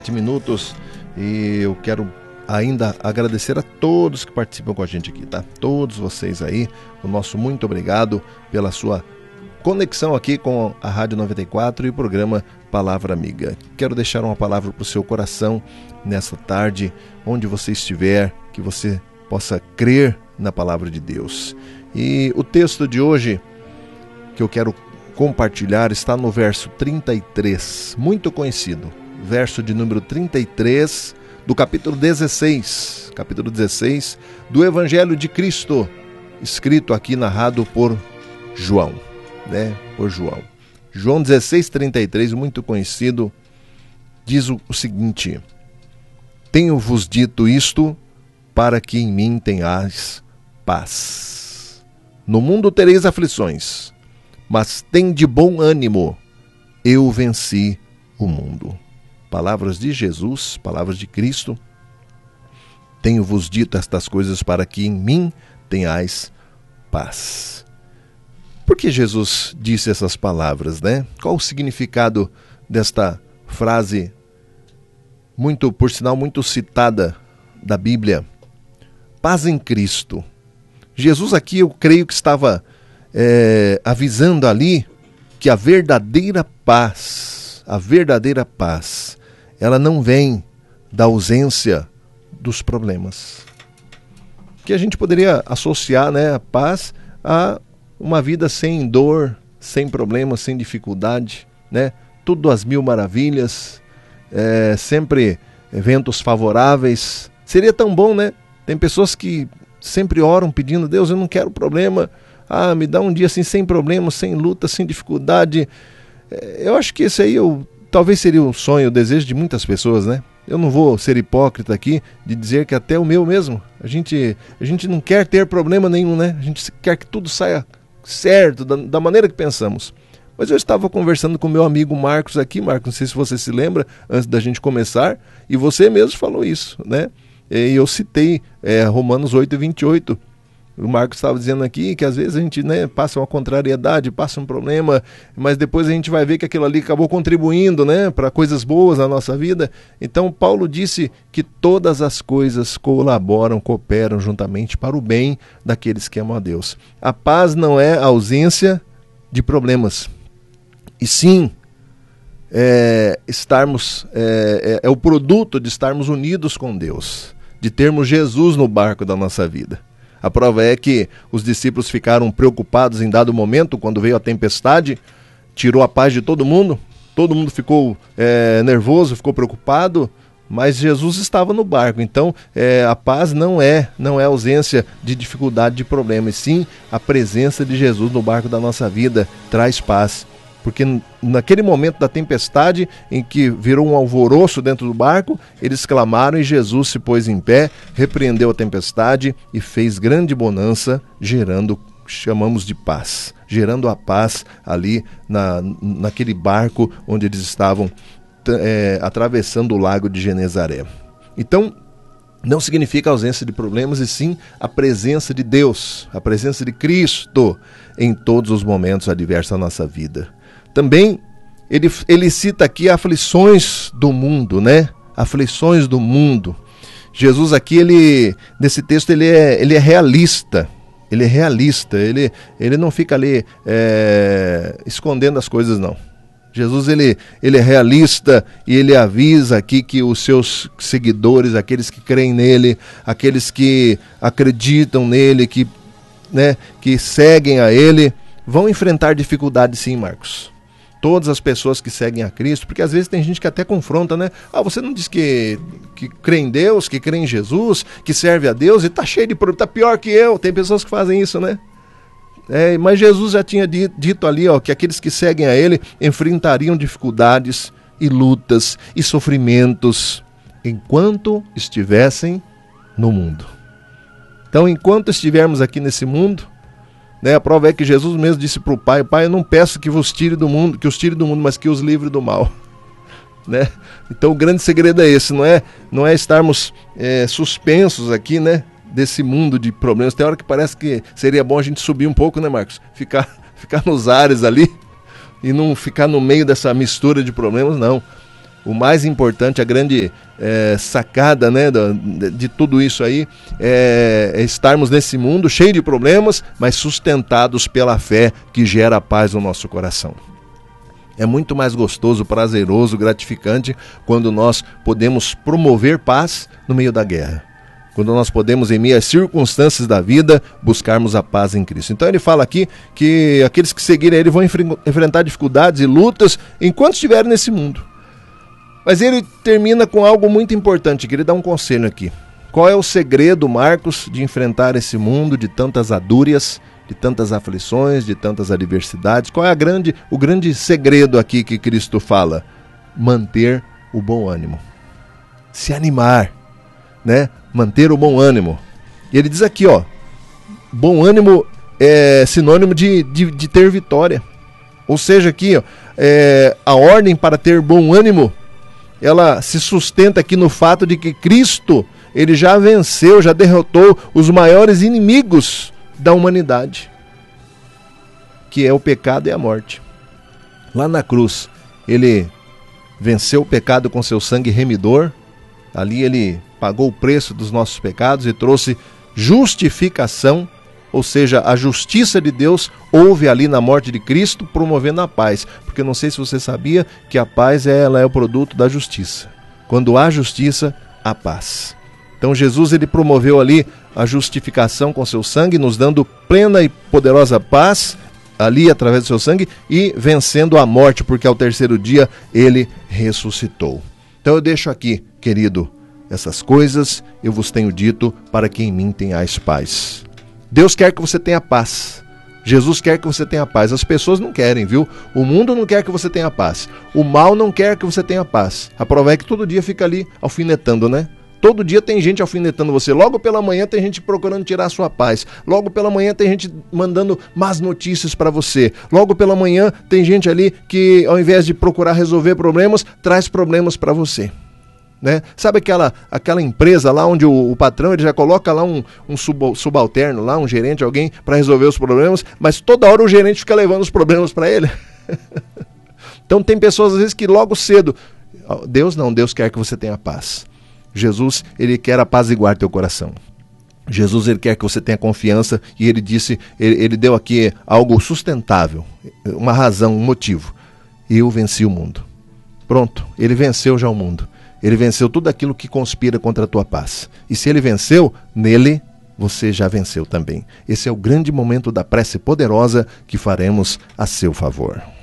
Minutos, e eu quero ainda agradecer a todos que participam com a gente aqui, tá? Todos vocês aí, o nosso muito obrigado pela sua conexão aqui com a Rádio 94 e o programa Palavra Amiga. Quero deixar uma palavra para o seu coração nessa tarde, onde você estiver, que você possa crer na palavra de Deus. E o texto de hoje que eu quero compartilhar está no verso 33, muito conhecido. Verso de número 33 do capítulo 16 do Evangelho de Cristo, escrito aqui, narrado por João, João 16:33, muito conhecido, diz o seguinte: tenho-vos dito isto para que em mim tenhais paz. No mundo tereis aflições, mas tende bom ânimo, eu venci o mundo. Palavras de Jesus, palavras de Cristo. Tenho-vos dito estas coisas para que em mim tenhais paz. Por que Jesus disse essas palavras, né? Qual o significado desta frase, por sinal, muito citada da Bíblia? Paz em Cristo. Jesus aqui, eu creio que estava avisando ali que a verdadeira paz, ela não vem da ausência dos problemas. Que a gente poderia associar, né, a paz a uma vida sem dor, sem problemas, sem dificuldade, né? Tudo às mil maravilhas, sempre eventos favoráveis. Seria tão bom, né? Tem pessoas que sempre oram pedindo: Deus, eu não quero problema. Me dá um dia assim sem problema, sem luta, sem dificuldade. Eu acho que esse aí talvez seria o sonho, o desejo de muitas pessoas, né? Eu não vou ser hipócrita aqui de dizer que até o meu mesmo. A gente não quer ter problema nenhum, né? A gente quer que tudo saia certo, da maneira que pensamos. Mas eu estava conversando com meu amigo Marcos aqui. Marcos, não sei se você se lembra, antes da gente começar, e você mesmo falou isso, né? E eu citei Romanos 8:28. O Marcos estava dizendo aqui que às vezes a gente, né, passa uma contrariedade, passa um problema, mas depois a gente vai ver que aquilo ali acabou contribuindo, né, para coisas boas na nossa vida. Então Paulo disse que todas as coisas cooperam juntamente para o bem daqueles que amam a Deus. A paz não é a ausência de problemas, e sim é o produto de estarmos unidos com Deus, de termos Jesus no barco da nossa vida. A prova é que os discípulos ficaram preocupados em dado momento, quando veio a tempestade, tirou a paz de todo mundo ficou nervoso, ficou preocupado, mas Jesus estava no barco. Então a paz não é ausência de dificuldade, de problema, e sim a presença de Jesus no barco da nossa vida traz paz. Porque naquele momento da tempestade, em que virou um alvoroço dentro do barco, eles clamaram e Jesus se pôs em pé, repreendeu a tempestade e fez grande bonança, chamamos de paz, gerando a paz ali naquele barco onde eles estavam atravessando o lago de Genezaré. Então, não significa ausência de problemas, e sim a presença de Deus, a presença de Cristo em todos os momentos adversos da nossa vida. Também ele cita aqui aflições do mundo, né? Aflições do mundo. Jesus aqui, nesse texto, ele é realista. Ele é realista, ele não fica ali escondendo as coisas, não. Jesus, ele é realista, e ele avisa aqui que os seus seguidores, aqueles que creem nele, aqueles que acreditam nele, que seguem a ele, vão enfrentar dificuldades, sim, Marcos. Todas as pessoas que seguem a Cristo, porque às vezes tem gente que até confronta, né? Você não diz que crê em Deus, que crê em Jesus, que serve a Deus, e tá cheio de problema, tá pior que eu. Tem pessoas que fazem isso, né? Mas Jesus já tinha dito ali, que aqueles que seguem a Ele enfrentariam dificuldades e lutas e sofrimentos enquanto estivessem no mundo. Então, enquanto estivermos aqui nesse mundo, a prova é que Jesus mesmo disse para o Pai: Pai, eu não peço que os tire do mundo, mas que os livre do mal. Né? Então o grande segredo é esse, não é estarmos suspensos aqui, né, desse mundo de problemas. Tem hora que parece que seria bom a gente subir um pouco, né, Marcos? Ficar nos ares ali e não ficar no meio dessa mistura de problemas, não. o mais importante, a grande sacada, né, de tudo isso aí, é estarmos nesse mundo cheio de problemas, mas sustentados pela fé que gera a paz no nosso coração. É muito mais gostoso, prazeroso, gratificante quando nós podemos promover paz no meio da guerra. Quando nós podemos, em meio às circunstâncias da vida, buscarmos a paz em Cristo. Então ele fala aqui que aqueles que seguirem ele vão enfrentar dificuldades e lutas enquanto estiverem nesse mundo. Mas ele termina com algo muito importante, que ele dá um conselho aqui. Qual é o segredo, Marcos, de enfrentar esse mundo de tantas adúrias, de tantas aflições, de tantas adversidades? Qual é o grande segredo aqui que Cristo fala? Manter o bom ânimo. Se animar, né? Manter o bom ânimo. E ele diz aqui, ó, bom ânimo é sinônimo de ter vitória. Ou seja, aqui, ó, a ordem para ter bom ânimo, ela se sustenta aqui no fato de que Cristo, ele já venceu, já derrotou os maiores inimigos da humanidade, que é o pecado e a morte. Lá na cruz, ele venceu o pecado com seu sangue remidor. Ali ele pagou o preço dos nossos pecados e trouxe justificação, ou seja, a justiça de Deus houve ali na morte de Cristo, promovendo a paz. Porque eu não sei se você sabia que a paz ela é o produto da justiça. Quando há justiça, há paz. Então Jesus ele promoveu ali a justificação com seu sangue, nos dando plena e poderosa paz ali através do seu sangue e vencendo a morte, porque ao terceiro dia ele ressuscitou. Então eu deixo aqui, querido, essas coisas eu vos tenho dito para que em mim tenhais paz. Deus quer que você tenha paz. Jesus quer que você tenha paz. As pessoas não querem, viu? O mundo não quer que você tenha paz. O mal não quer que você tenha paz. A prova é que todo dia fica ali alfinetando, né? Todo dia tem gente alfinetando você. Logo pela manhã tem gente procurando tirar a sua paz. Logo pela manhã tem gente mandando más notícias para você. Logo pela manhã tem gente ali que, ao invés de procurar resolver problemas, traz problemas para você. Né? Sabe aquela empresa lá onde o patrão ele já coloca lá um subalterno, lá um gerente, alguém para resolver os problemas, mas toda hora o gerente fica levando os problemas para ele? Então tem pessoas às vezes que logo cedo, Deus não, Deus quer que você tenha paz. Jesus, ele quer apaziguar teu coração. Jesus, ele quer que você tenha confiança e ele disse, ele deu aqui algo sustentável, uma razão, um motivo. Eu venci o mundo. Pronto, ele venceu já o mundo. Ele venceu tudo aquilo que conspira contra a tua paz. E se ele venceu, nele você já venceu também. Esse é o grande momento da prece poderosa que faremos a seu favor.